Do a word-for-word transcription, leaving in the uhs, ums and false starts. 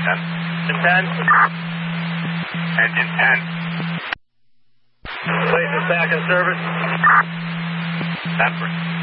Engine ten. Engine ten. Place is back in service. Temperate.